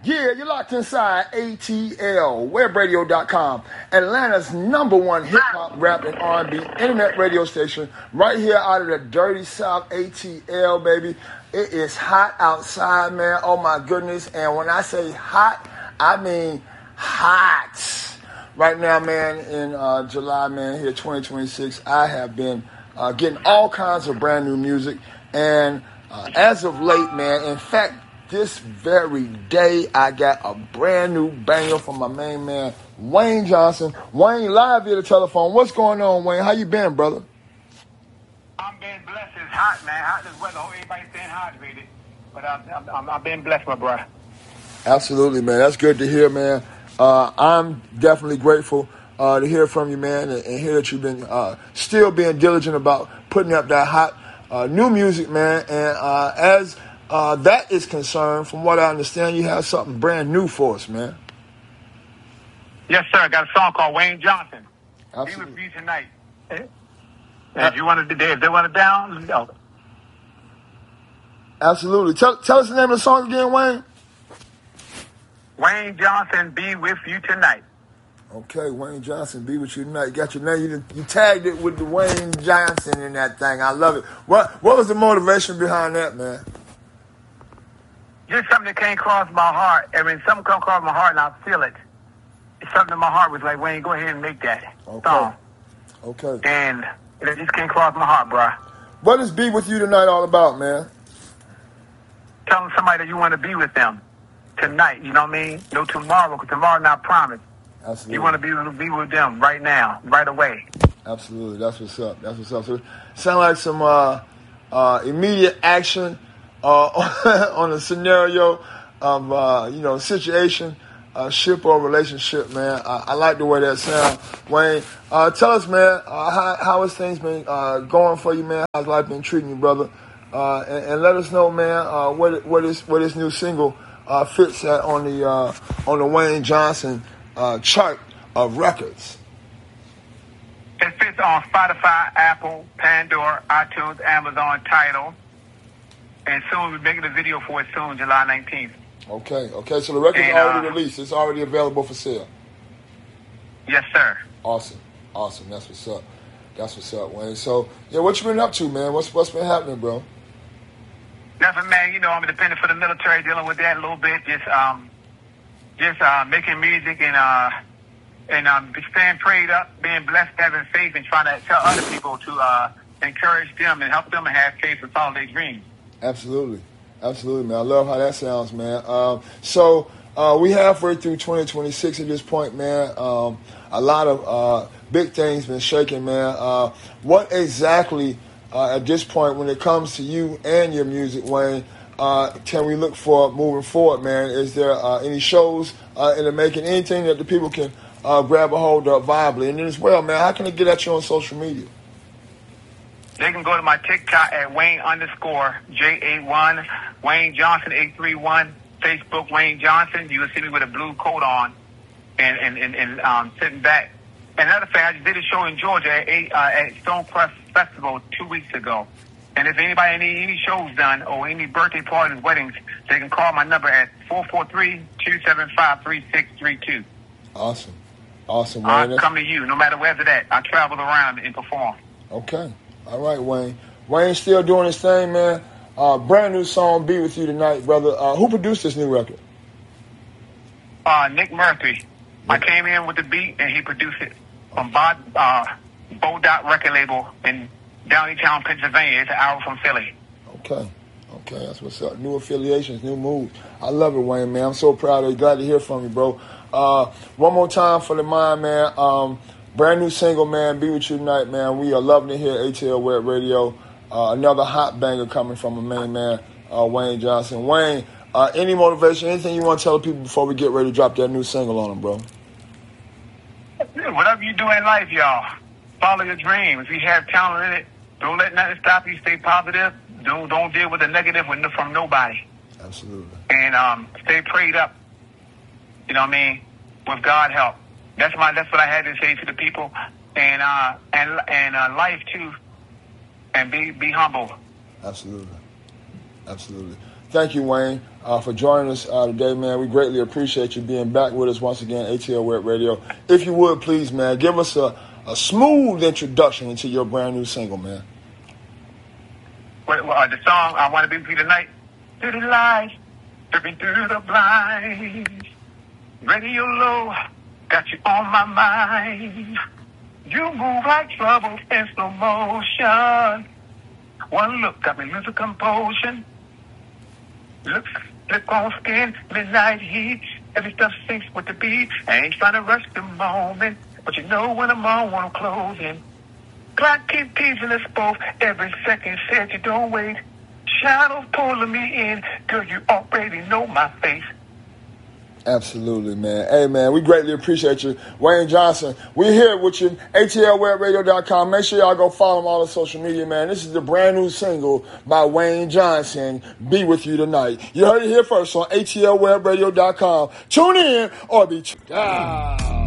Yeah, you're locked inside ATL, webradio.com, Atlanta's #1 hip-hop, rap, and R&B internet radio station, right here out of the dirty South, ATL, baby. It is hot outside, man. Oh, my goodness. And when I say hot, I mean hot. Right now, man, in July, man, here 2026, I have been getting all kinds of brand new music. And as of late, man, in fact, this very day, I got a brand new banger from my main man, Wayne Johnson. Wayne, live via the telephone. What's going on, Wayne? How you been, brother? I'm being blessed. It's hot, man. Hot as weather. Hope everybody's staying hydrated. But I'm being blessed, my bro. Absolutely, man. That's good to hear, man. I'm definitely grateful to hear from you, man, and hear that you've been still being diligent about putting up that hot new music, man. And as that is concerned, from what I understand, you have something brand new for us, man. Yes, sir. I got a song called Wayne Johnson. Absolutely. Be with you tonight. If you want to, if they want it down, let's go. Absolutely. Tell us the name of the song again, Wayne. Wayne Johnson, Be With You Tonight. Okay, Wayne Johnson, Be With You Tonight. Got your name. You tagged it with the Wayne Johnson in that thing. I love it. What was the motivation behind that, man? Just something that came across my heart. I mean, something come across my heart and I feel it. It's something in my heart was like, Wayne, go ahead and make that song. Okay. And it just came across my heart, bro. What is Be With You Tonight all about, man? Telling somebody that you want to be with them tonight, you know what I mean? No tomorrow, because tomorrow not promised. Absolutely. You want to be with them right now, right away. Absolutely. That's what's up. So, sound like some immediate action on a scenario of, situation, ship or relationship, man. I like the way that sounds. Wayne, tell us, man, how has things been going for you, man? How's life been treating you, brother? And let us know, man, where this new single fits at on the Wayne Johnson chart of records. It fits on Spotify, Apple, Pandora, iTunes, Amazon, Tidal. And soon we're making a video for it soon, July 19th. Okay. So the record's already released. It's already available for sale. Yes, sir. Awesome. That's what's up, Wayne. So, yeah, what you been up to, man? What's been happening, bro? Nothing, man. I'm independent for the military, dealing with that a little bit. Just making music and staying prayed up, being blessed, having faith, and trying to tell other people to encourage them and help them have faith and follow their dreams. Absolutely, man. I love how that sounds, man. So we halfway through 2026 at this point, man. A lot of big things been shaking, man. What exactly at this point, when it comes to you and your music, Wayne, can we look for moving forward, man? Is there any shows in the making, anything that the people can grab a hold of viably? And then as well, man, how can they get at you on social media? They can go to my TikTok at Wayne_J81, Wayne Johnson 831, Facebook Wayne Johnson. You will see me with a blue coat on and sitting back. Another thing, I just did a show in Georgia at Stonecrest Festival 2 weeks ago. And if anybody need any shows done or any birthday parties, weddings, they can call my number at 443-275-3632. Awesome, man. I'll come to you, no matter where's it at. I travel around and perform. Okay. All right, Wayne. Wayne's still doing his thing, man. Brand new song, Be With You Tonight, brother. Who produced this new record? Nick Murphy. I came in with the beat, and he produced it from Bo Dot record label in Downeytown, Pennsylvania. It's an hour from Philly. Okay, that's what's up. New affiliations, new moves. I love it, Wayne, man. I'm so proud of you. Glad to hear from you, bro. One more time for the mind, man. Brand new single, man, Be With You Tonight, man. We are loving it here at ATL Web Radio. Another hot banger coming from a main man, Wayne Johnson. Wayne, any motivation, anything you want to tell the people before we get ready to drop that new single on them, bro? Whatever you do in life, y'all, follow your dream. If you have talent in it, don't let nothing stop you. Stay positive. Don't deal with the negative from nobody. Absolutely. And stay prayed up. You know what I mean? With God help. That's what I had to say to the people. And life too. And be humble. Absolutely. Thank you, Wayne. for joining us today, man. We greatly appreciate you being back with us once again, ATL Web Radio. If you would, please, man, give us a smooth introduction into your brand new single, man. The song I Want to Be With You Tonight. Through the lights, dripping through the blinds. Radio low, got you on my mind. You move like trouble in slow motion. One look got me losing composure. Look on skin, midnight heat. Every stuff syncs with the beat. I ain't trying to rush the moment, but you know when I'm on, when I'm closing. Clock keep teasing us both. Every second said you don't wait. Shadows pulling me in, girl, you already know my face. Absolutely, man. Hey, man, we greatly appreciate you. Wayne Johnson, we're here with you, ATLWebRadio.com. Make sure y'all go follow him on all the social media, man. This is the brand new single by Wayne Johnson, Be With You Tonight. You heard it here first on ATLWebRadio.com. Tune in or be tuned out.